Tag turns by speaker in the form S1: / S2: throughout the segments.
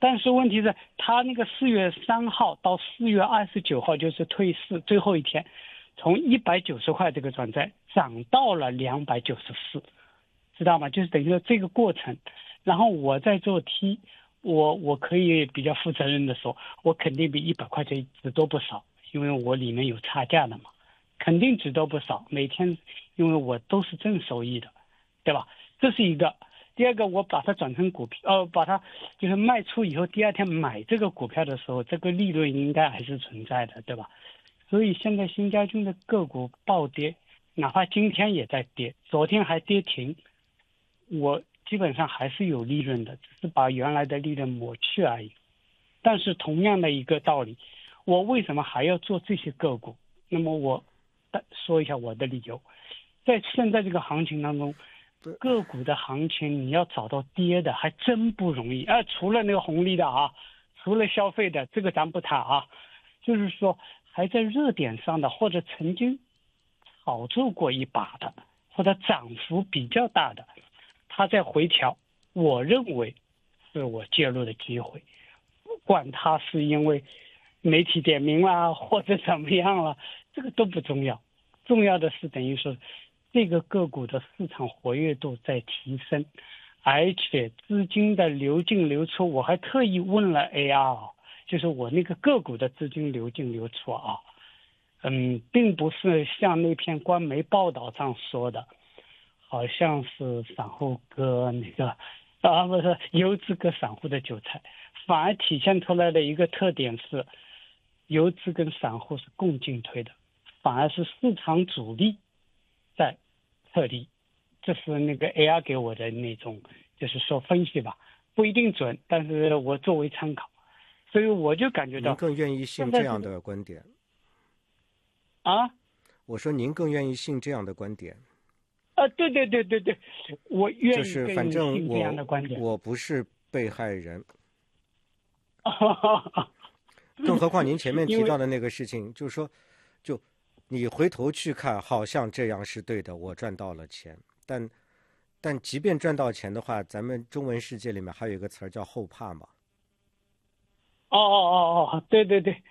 S1: 但是问题是，它那个4月3号到4月29号就是退市最后一天，从190块这个转债涨到了294，知道吗？就是等于说这个过程，然后我在做 T，我可以比较负责任的说，我肯定比100块钱值多不少，因为我里面有差价的嘛，肯定值多不少。每天因为我都是正收益的，对吧？这是一个。第二个，我把它转成股票，把它就是卖出以后，第二天买这个股票的时候，这个利润应该还是存在的，对吧？所以现在新家军的个股暴跌，哪怕今天也在跌，昨天还跌停，我基本上还是有利润的，只是把原来的利润抹去而已。但是同样的一个道理，我为什么还要做这些个股？那么我说一下我的理由。在现在这个行情当中，个股的行情你要找到跌的还真不容易啊！除了那个红利的啊，除了消费的，这个咱不谈啊。就是说还在热点上的，或者曾经炒作过一把的，或者涨幅比较大的，它在回调，我认为是我介入的机会。不管它是因为媒体点名啦，或者怎么样了，这个都不重要。重要的是等于说这个个股的市场活跃度在提升，而且资金的流进流出，我还特意问了 AR， 就是我那个个股的资金流进流出啊，并不是像那篇官媒报道上说的，好像是散户割那个不是游资割散户的韭菜，反而体现出来的一个特点是，游资跟散户是共进退的，反而是市场主力在撤离，这是那个 AR 给我的那种，就是说分析吧，不一定准，但是我作为参考，所以我就感觉到
S2: 您更愿意信这样的观点
S1: 啊？
S2: 我说您更愿意信这样的观点
S1: 对，我愿意
S2: 就是反正
S1: 信这样的观点。
S2: 我不是被害人，更何况您前面提到的那个事情，就是说，就你回头去看，好像这样是对的，我赚到了钱，但即便赚到钱的话，咱们中文世界里面还有一个词儿叫后怕嘛。
S1: 对，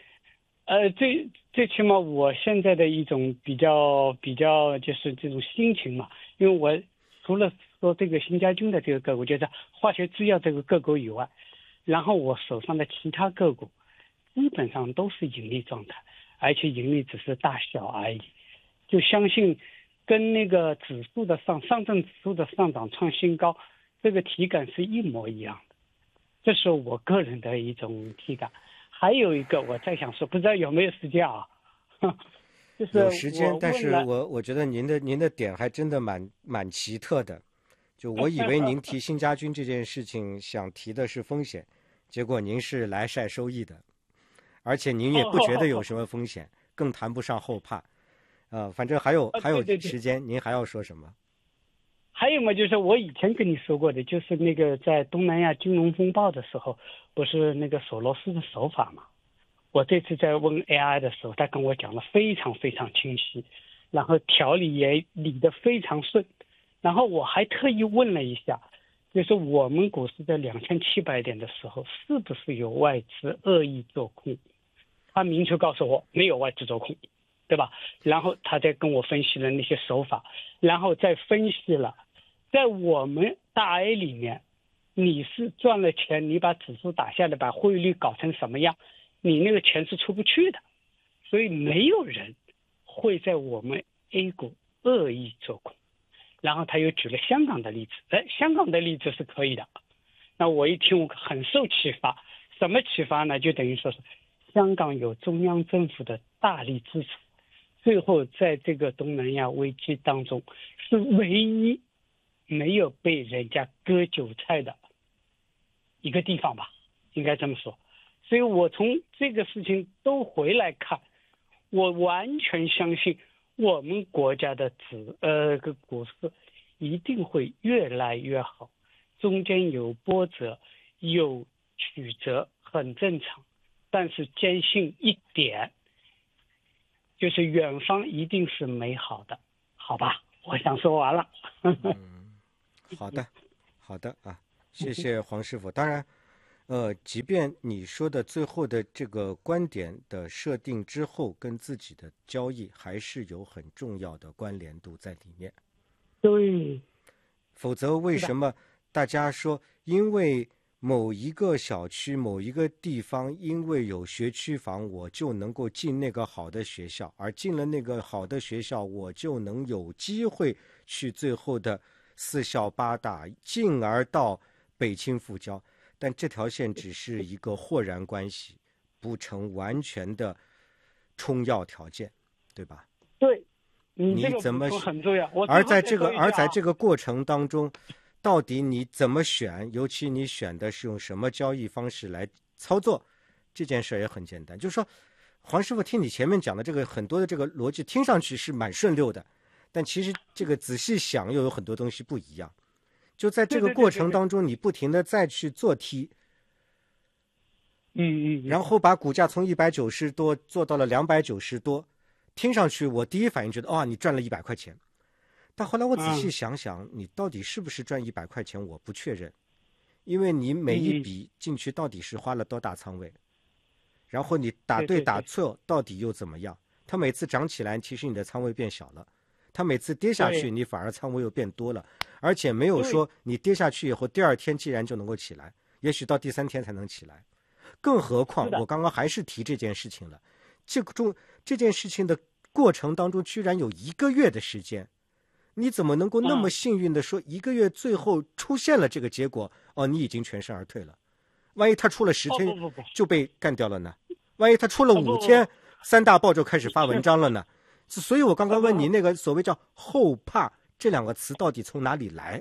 S1: 最起码我现在的一种比较就是这种心情嘛，因为我除了说这个新家军的这个个股，就是化学制药这个个股以外，然后我手上的其他个股基本上都是盈利状态，而且盈利只是大小而已，就相信跟那个指数的上证指数的上涨创新高，这个体感是一模一样的，这是我个人的一种体感。还有一个我在想说，不知道有没有时间啊？就是
S2: 有时间，但是
S1: 我
S2: 我觉得您的点还真的蛮奇特的。就我以为您提新家军这件事情想提的是风险，结果您是来晒收益的，而且您也不觉得有什么风险，更谈不上后怕。反正还有时间，您还要说什么？
S1: 还有嘛，就是我以前跟你说过的，就是那个在东南亚金融风暴的时候，不是那个索罗斯的手法嘛？我这次在问 AI 的时候，他跟我讲的非常非常清晰，然后条理也理得非常顺。然后我还特意问了一下，就是我们股市在2700点的时候，是不是有外资恶意做空？他明确告诉我没有外资做空，对吧？然后他再跟我分析了那些手法，然后再分析了在我们大 A 里面，你是赚了钱，你把指数打下来，把汇率搞成什么样，你那个钱是出不去的，所以没有人会在我们 A 股恶意做空。然后他又举了香港的例子，香港的例子是可以的。那我一听我很受启发，什么启发呢？就等于说是香港有中央政府的大力支持，最后在这个东南亚危机当中是唯一没有被人家割韭菜的一个地方吧，应该这么说。所以我从这个事情都回来看，我完全相信我们国家的股市一定会越来越好，中间有波折有曲折很正常，但是坚信一点，就是远方一定是美好的，好吧？我想说完了。
S2: 好的啊，谢谢黄师傅。当然即便你说的最后的这个观点的设定之后，跟自己的交易还是有很重要的关联度在里面。
S1: 对，
S2: 否则为什么大家说因为某一个小区某一个地方因为有学区房，我就能够进那个好的学校，而进了那个好的学校，我就能有机会去最后的4校8大，进而到北清复交。但这条线只是一个豁然关系，不成完全的充要条件，对吧？
S1: 对，
S2: 你怎么
S1: 很重要。
S2: 而在这个过程当中，到底你怎么选，尤其你选的是用什么交易方式来操作，这件事也很简单。就是说，黄师傅听你前面讲的这个很多的这个逻辑，听上去是蛮顺溜的，但其实这个仔细想又有很多东西不一样。就在这个过程当中，你不停的再去做 T， 然后把股价从190多做到了290多，听上去我第一反应觉得你赚了100块钱，但后来我仔细想想，你到底是不是赚100块钱，我不确认，因为你每一笔进去到底是花了多大仓位，然后你打对打错到底又怎么样？它每次涨起来，其实你的仓位变小了。它每次跌下去，你反而仓位又变多了，而且没有说你跌下去以后第2天既然就能够起来，也许到第3天才能起来。更何况我刚刚还是提这件事情了，这件事情的过程当中居然有1个月的时间，你怎么能够那么幸运的说1个月最后出现了这个结果？你已经全身而退了。万一他出了10天就被干掉了呢？万一他出了5天，3大报就开始发文章了呢？所以我刚刚问你那个所谓叫后怕这2个词到底从哪里来？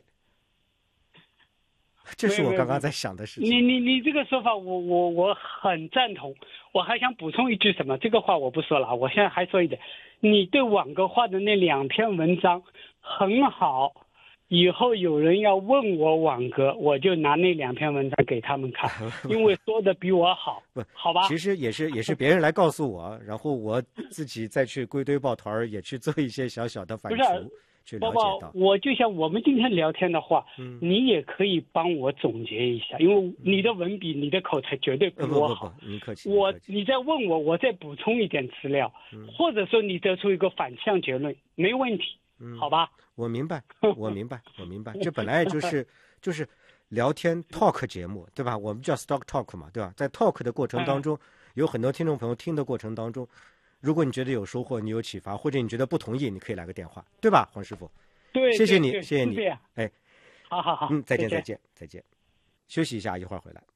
S2: 这是我刚刚在想的事情。
S1: 你这个说法我很赞同。我还想补充一句什么，这个话我不说了，我现在还说一点，你对网哥画的那2篇文章很好，以后有人要问我网哥，我就拿那2篇文章给他们看，因为说的比我好，好吧？
S2: 其实也是别人来告诉我，然后我自己再去归堆抱团，也去做一些小小的反刍，去了解到。
S1: 我就像我们今天聊天的话，你也可以帮我总结一下，因为你的文笔、你的口才绝对比我好。
S2: 您客气。
S1: 你再问我，我再补充一点资料，或者说你得出一个反向结论，没问题，好吧？
S2: 我明白。这本来就是聊天 talk 节目，对吧？我们叫 stock talk 嘛，对吧？在 talk 的过程当中，有很多听众朋友听的过程当中，如果你觉得有收获，你有启发，或者你觉得不同意，你可以来个电话，对吧，黄师傅？
S1: 对，
S2: 谢谢你，谢谢你。
S1: 哎，好，
S2: 再见。休息一下，一会儿回来。